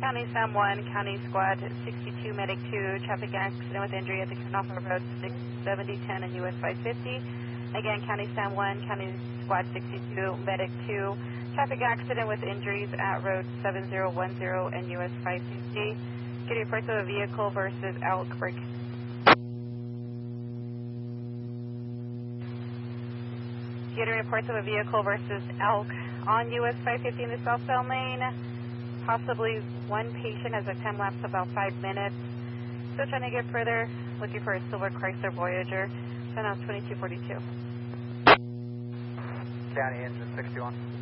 County Sam 1, County Squad 62, Medic 2, traffic accident with injury at the Knopfler Road 67010 and US 550. Again, County Sam 1, County Squad 62, Medic 2, traffic accident with injuries at Road 7010 and US 550. Get reports of a vehicle versus Elk Break. Get reports of a vehicle versus Elk on US 550 in the southbound lane. Possibly one patient has a time lapse of about 5 minutes. Still trying to get further. Looking for a silver Chrysler Voyager. Channel 2242. County engine 61.